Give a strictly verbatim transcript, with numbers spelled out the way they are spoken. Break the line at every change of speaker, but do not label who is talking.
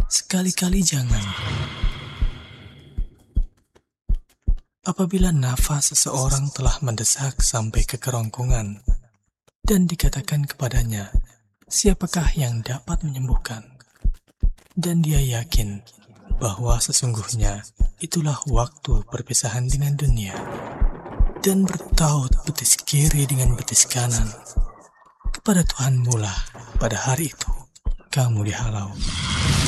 Sekali-kali jangan. Apabila nafas seseorang telah mendesak sampai ke kerongkongan dan dikatakan kepadanya, siapakah yang dapat menyembuhkan? Dan dia yakin bahwa sesungguhnya itulah waktu perpisahan dengan dunia, dan bertaut betis kiri dengan betis kanan. Kepada Tuhan mula pada hari itu kamu dihalau.